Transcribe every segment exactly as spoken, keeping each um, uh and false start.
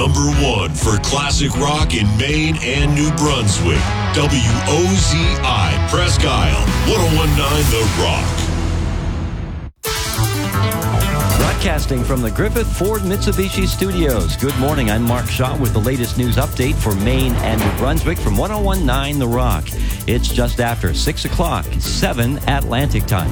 number one for classic rock in Maine and New Brunswick. W O Z I Presque Isle, ten nineteen The Rock. Broadcasting from the Griffith Ford Mitsubishi Studios. Good morning, I'm Mark Shaw with the latest news update for Maine and New Brunswick from ten nineteen The Rock. It's just after six o'clock, seven Atlantic time.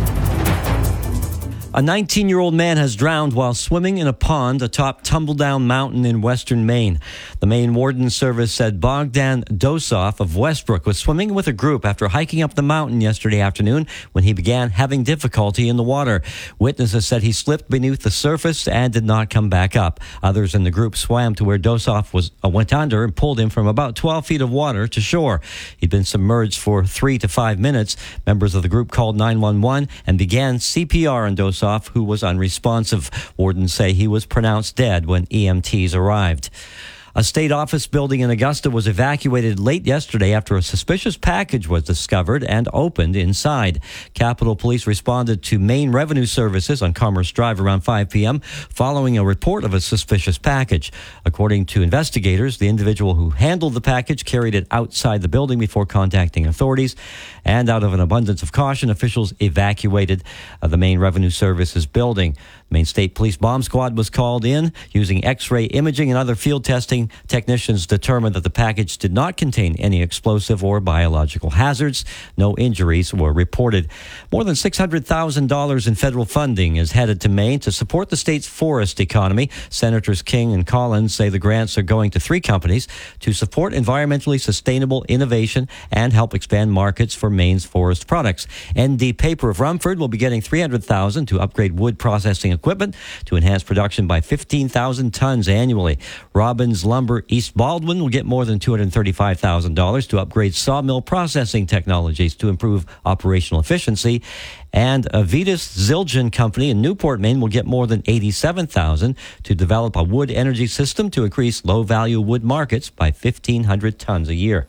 A nineteen-year-old man has drowned while swimming in a pond atop Tumbledown Mountain in western Maine. The Maine Warden Service said Bogdan Dosoff of Westbrook was swimming with a group after hiking up the mountain yesterday afternoon when he began having difficulty in the water. Witnesses said he slipped beneath the surface and did not come back up. Others in the group swam to where Dosoff was, uh, went under and pulled him from about twelve feet of water to shore. He'd been submerged for three to five minutes. Members of the group called nine one one and began C P R on Dosoff, who was unresponsive. Wardens say he was pronounced dead when E M Ts arrived. A state office building in Augusta was evacuated late yesterday after a suspicious package was discovered and opened inside. Capitol Police responded to Maine Revenue Services on Commerce Drive around five p.m. following a report of a suspicious package. According to investigators, the individual who handled the package carried it outside the building before contacting authorities. And out of an abundance of caution, officials evacuated uh, the Maine Revenue Services building. Maine State Police Bomb Squad was called in. Using X-ray imaging and other field testing, technicians determined that the package did not contain any explosive or biological hazards. No injuries were reported. More than six hundred thousand dollars in federal funding is headed to Maine to support the state's forest economy. Senators King and Collins say the grants are going to three companies to support environmentally sustainable innovation and help expand markets for Maine's forest products. N D Paper of Rumford will be getting three hundred thousand dollars to upgrade wood processing equipment to enhance production by fifteen thousand tons annually. Robbins Lumber East Baldwin will get more than two hundred thirty-five thousand dollars to upgrade sawmill processing technologies to improve operational efficiency. And Avitas Zildjian Company in Newport, Maine will get more than eighty-seven thousand dollars to develop a wood energy system to increase low-value wood markets by fifteen hundred tons a year.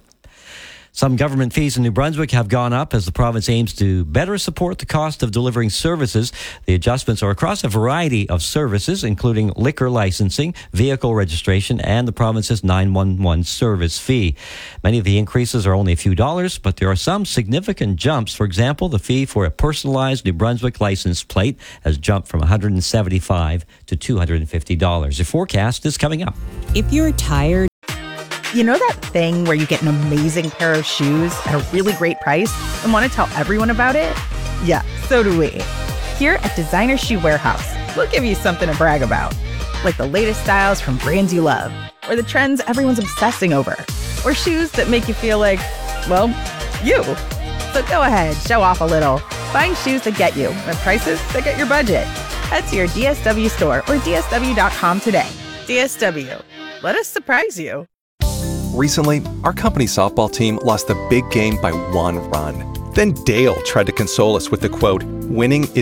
Some government fees in New Brunswick have gone up as the province aims to better support the cost of delivering services. The adjustments are across a variety of services, including liquor licensing, vehicle registration, and the province's nine one one service fee. Many of the increases are only a few dollars, but there are some significant jumps. For example, the fee for a personalized New Brunswick license plate has jumped from one hundred seventy-five dollars to two hundred fifty dollars. The forecast is coming up. If you're tired, you know that thing where you get an amazing pair of shoes at a really great price and want to tell everyone about it? Yeah, so do we. Here at Designer Shoe Warehouse, we'll give you something to brag about, like the latest styles from brands you love, or the trends everyone's obsessing over, or shoes that make you feel like, well, you. So go ahead, show off a little. Find shoes that get you at prices that get your budget. Head to your D S W store or D S W dot com today. D S W, let us surprise you. Recently, our company softball team lost the big game by one run. Then Dale tried to console us with the quote, "Winning is